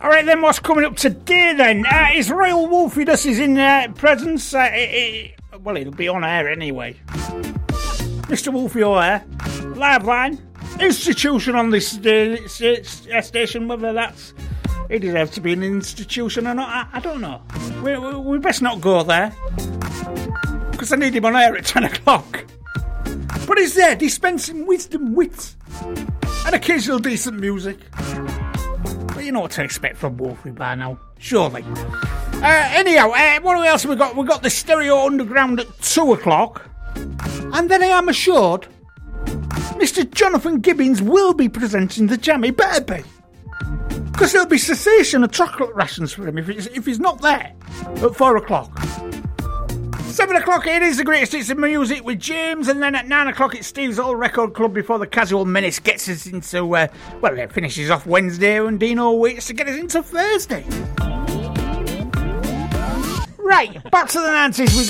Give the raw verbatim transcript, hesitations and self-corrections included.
Alright then, what's coming up today then? Uh, is Royal Wolfie Dust is in uh, presence? Uh, it, it, well, it'll be on air anyway. Mister Wolfie O'Hare, live line, institution on this sta- sta- station, whether that's... He deserves to be an institution or not, I, I don't know. We, we, we best not go there. Because I need him on air at ten o'clock. But he's there, dispensing wisdom, wits, and occasional decent music. But you know what to expect from Wolfie by now, surely. Uh, anyhow, uh, what else have we got? We've got the Stereo Underground at two o'clock. And then I am assured Mister Jonathan Gibbons will be presenting the jam. He better be. Because there'll be cessation of chocolate rations for him if he's, if he's not there at four o'clock. Seven o'clock it is the greatest hits of music with James, and then at nine o'clock it's Steve's Old Record Club before the Casual Menace gets us into, uh, well, it finishes off Wednesday and Dino waits to get us into Thursday. Right, back to the nineties we